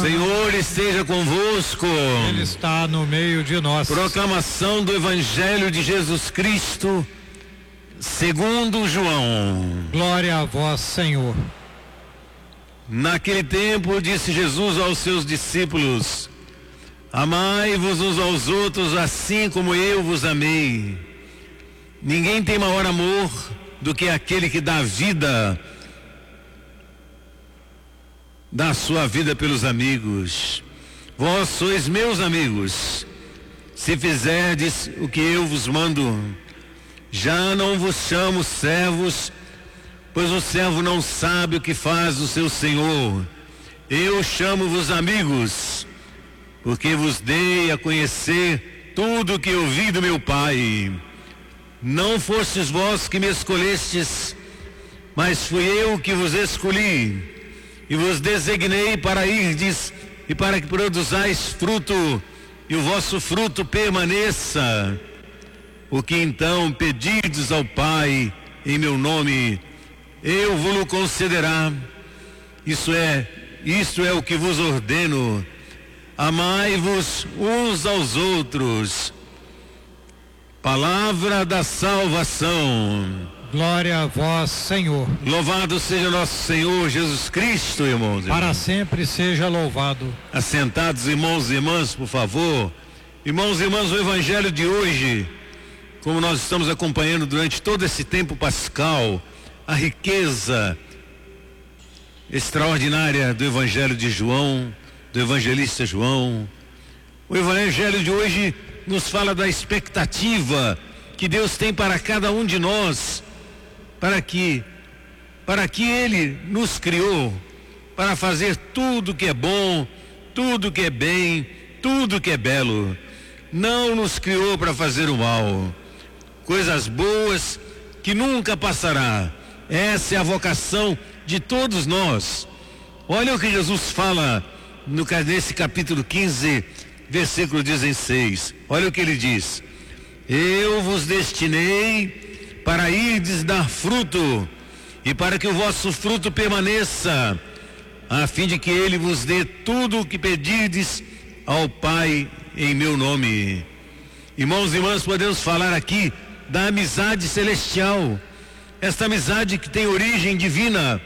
Senhor esteja convosco. Ele está no meio de nós. Proclamação do Evangelho de Jesus Cristo, segundo João. Glória a vós, Senhor. Naquele tempo disse Jesus aos seus discípulos: amai-vos uns aos outros assim como eu vos amei. Ninguém tem maior amor do que aquele que dá a sua vida pelos amigos. Vós sois meus amigos, se fizerdes o que eu vos mando. Já não vos chamo servos, pois o servo não sabe o que faz o seu senhor. Eu chamo-vos amigos, porque vos dei a conhecer tudo o que ouvi do meu Pai. Não fostes vós que me escolhestes, mas fui eu que vos escolhi e vos designei para irdes e para que produzais fruto, e o vosso fruto permaneça. O que então pedirdes ao Pai em meu nome, eu vos concederá. Isto é o que vos ordeno: amai-vos uns aos outros. Palavra da salvação. Glória a vós, Senhor. Louvado seja nosso Senhor Jesus Cristo, irmãos. Para sempre seja louvado. Assentados, irmãos e irmãs, por favor. Irmãos e irmãs, o Evangelho de hoje, como nós estamos acompanhando durante todo esse tempo pascal, a riqueza extraordinária do Evangelho de João, do evangelista João. O Evangelho de hoje nos fala da expectativa que Deus tem para cada um de nós, para que Ele nos criou para fazer tudo que é bom, tudo que é bem, tudo que é belo. Não nos criou para fazer o mal. Coisas boas que nunca passará. Essa é a vocação de todos nós. Olha o que Jesus fala nesse capítulo 15, versículo 16. Olha o que ele diz: eu vos destinei para irdes dar fruto, e para que o vosso fruto permaneça, a fim de que ele vos dê tudo o que pedirdes ao Pai em meu nome. Irmãos e irmãs, podemos falar aqui da amizade celestial, esta amizade que tem origem divina.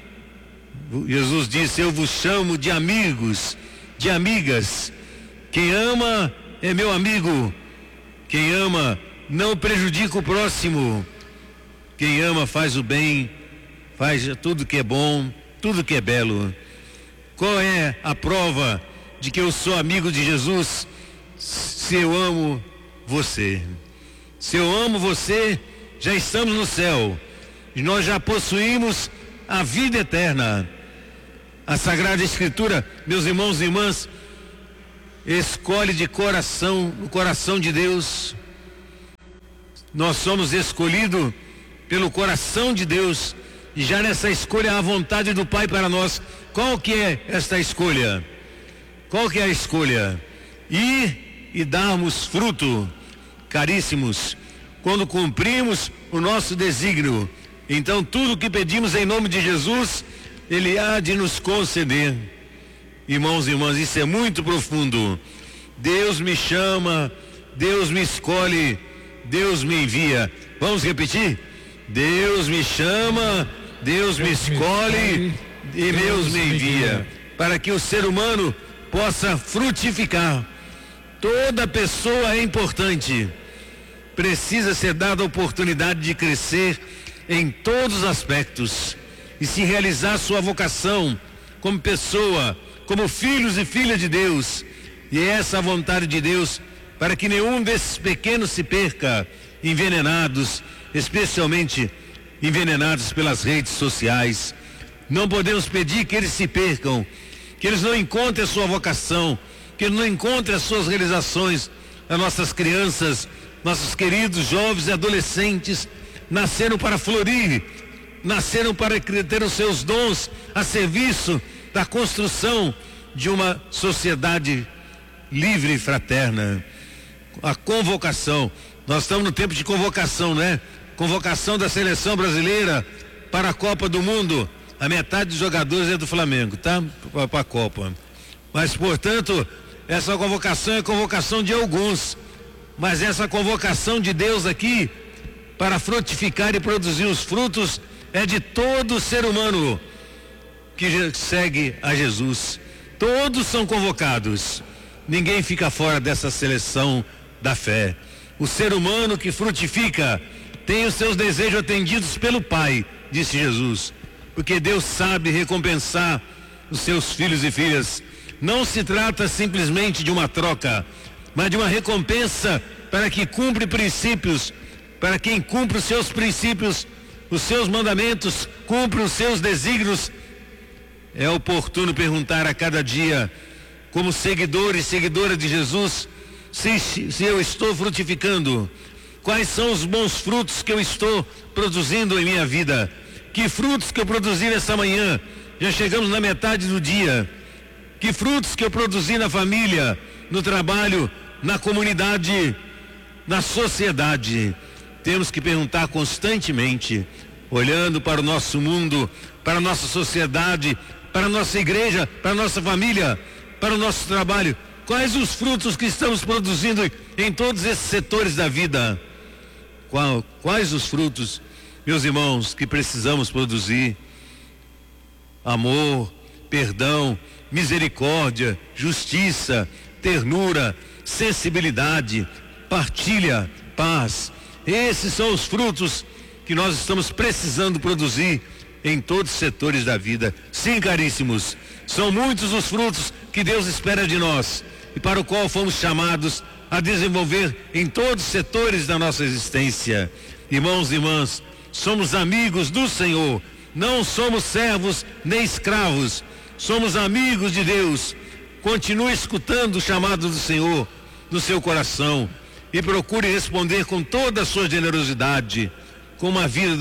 Jesus disse: eu vos chamo de amigos, de amigas. Quem ama é meu amigo. Quem ama não prejudica o próximo. Quem ama faz o bem, faz tudo que é bom, tudo que é belo. Qual é a prova de que eu sou amigo de Jesus? Se eu amo você. Se eu amo você, já estamos no céu. E nós já possuímos a vida eterna. A Sagrada Escritura, meus irmãos e irmãs, escolhe de coração, o coração de Deus. Nós somos escolhidos pelo coração de Deus, e já nessa escolha há a vontade do Pai para nós. Qual que é esta escolha? Qual que é a escolha? Ir e darmos fruto. Caríssimos, quando cumprimos o nosso desígnio, então tudo que pedimos em nome de Jesus, Ele há de nos conceder. Irmãos e irmãs, isso é muito profundo. Deus me chama, Deus me escolhe, Deus me envia. Vamos repetir? Deus me chama, Deus me escolhe e Deus me envia. Para que o ser humano possa frutificar. Toda pessoa é importante. Precisa ser dada a oportunidade de crescer em todos os aspectos e se realizar sua vocação como pessoa, como filhos e filhas de Deus. E é essa a vontade de Deus, para que nenhum desses pequenos se perca, envenenados, especialmente envenenados pelas redes sociais. Não podemos pedir que eles se percam, que eles não encontrem a sua vocação, que eles não encontrem as suas realizações. As nossas crianças, nossos queridos jovens e adolescentes nasceram para florir, nasceram para ter os seus dons a serviço da construção de uma sociedade livre e fraterna. A convocação, nós estamos no tempo de convocação, né? Convocação da seleção brasileira para a Copa do Mundo. A metade dos jogadores é do Flamengo, tá? Para a Copa. Mas, portanto, essa convocação é convocação de alguns, mas essa convocação de Deus aqui para frutificar e produzir os frutos é de todo ser humano que segue a Jesus. Todos são convocados, ninguém fica fora dessa seleção da fé. O ser humano que frutifica tem os seus desejos atendidos pelo Pai, disse Jesus, porque Deus sabe recompensar os seus filhos e filhas. Não se trata simplesmente de uma troca, mas de uma recompensa para que cumpre princípios, para quem cumpre os seus princípios, os seus mandamentos, cumpre os seus desígnios. É oportuno perguntar a cada dia, como seguidor e seguidora de Jesus, se eu estou frutificando, quais são os bons frutos que eu estou produzindo em minha vida, que frutos que eu produzi nessa manhã, já chegamos na metade do dia, que frutos que eu produzi na família, no trabalho, na comunidade, na sociedade. Temos que perguntar constantemente, olhando para o nosso mundo, para a nossa sociedade, para a nossa igreja, para a nossa família, para o nosso trabalho, quais os frutos que estamos produzindo em todos esses setores da vida? Quais os frutos, meus irmãos, que precisamos produzir? Amor, perdão, misericórdia, justiça, ternura, sensibilidade, partilha, paz. Esses são os frutos que nós estamos precisando produzir em todos os setores da vida. Sim, caríssimos, são muitos os frutos que Deus espera de nós e para o qual fomos chamados a desenvolver em todos os setores da nossa existência. Irmãos e irmãs, somos amigos do Senhor, não somos servos nem escravos, somos amigos de Deus. Continue escutando o chamado do Senhor no seu coração e procure responder com toda a sua generosidade, com uma vida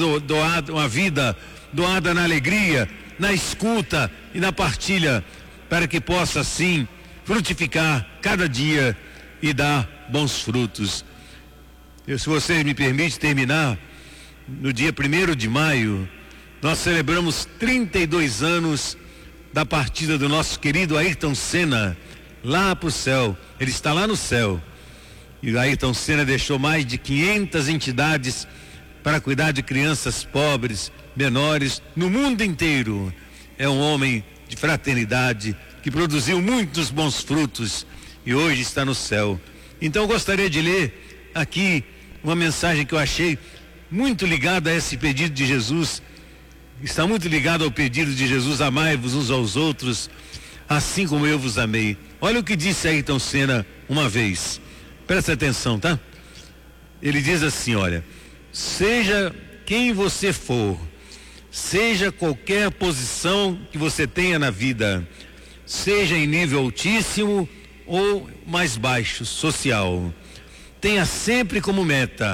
doada na alegria, na escuta e na partilha, para que possa assim frutificar cada dia e dar bons frutos. Se você me permite terminar, no dia 1º de maio, nós celebramos 32 anos da partida do nosso querido Ayrton Senna, lá para o céu. Ele está lá no céu. E o Ayrton Senna deixou mais de 500 entidades para cuidar de crianças pobres, menores, no mundo inteiro. É um homem de fraternidade, que produziu muitos bons frutos e hoje está no céu. Então eu gostaria de ler aqui uma mensagem que eu achei muito ligada a esse pedido de Jesus. Está muito ligado ao pedido de Jesus: amai-vos uns aos outros, assim como eu vos amei. Olha o que disse Ayrton Senna uma vez. Presta atenção, tá? Ele diz assim, olha: seja quem você for, seja qualquer posição que você tenha na vida, seja em nível altíssimo ou mais baixo, social, tenha sempre como meta